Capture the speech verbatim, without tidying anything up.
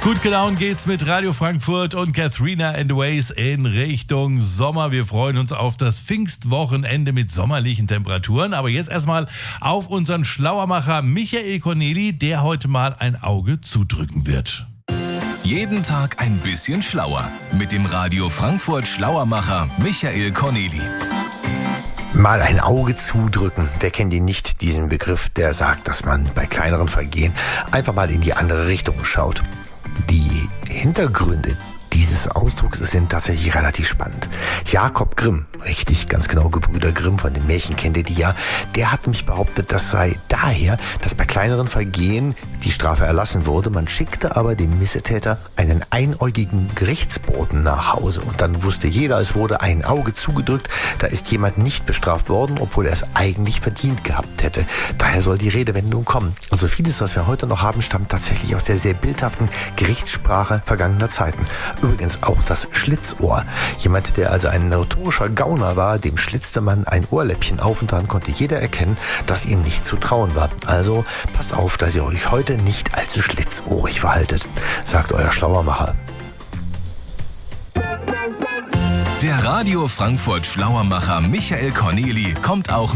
Gut gelaunt geht's mit Radio Frankfurt und Katharina and the Ways in Richtung Sommer. Wir freuen uns auf das Pfingstwochenende mit sommerlichen Temperaturen. Aber jetzt erstmal auf unseren Schlauermacher Michael Corneli, der heute mal ein Auge zudrücken wird. Jeden Tag ein bisschen schlauer mit dem Radio Frankfurt Schlauermacher Michael Corneli. Mal ein Auge zudrücken. Wer kennt ihn nicht, diesen Begriff, der sagt, dass man bei kleineren Vergehen einfach mal in die andere Richtung schaut. Die Hintergründe dieses Ausdrucks sind tatsächlich relativ spannend. Jakob Grimm, richtig, ganz genau, Gebrüder Grimm, von den Märchen kennt ihr die ja, der hat mich behauptet, das sei daher, dass bei kleineren Vergehen die Strafe erlassen wurde. Man schickte aber dem Missetäter einen einäugigen Gerichtsboten nach Hause und dann wusste jeder, es wurde ein Auge zugedrückt, da ist jemand nicht bestraft worden, obwohl er es eigentlich verdient gehabt hätte. Daher soll die Redewendung kommen. Also vieles, was wir heute noch haben, stammt tatsächlich aus der sehr bildhaften Gerichtssprache vergangener Zeiten. Übrigens auch das Schlitzohr. Jemand, der also ein notorischer Gauner war, dem schlitzte man ein Ohrläppchen auf und dann konnte jeder erkennen, dass ihm nicht zu trauen war. Also passt auf, dass ihr euch heute nicht allzu schlitzohrig verhaltet, sagt euer Schlauermacher. Der Radio Frankfurt Schlauermacher Michael Corneli kommt auch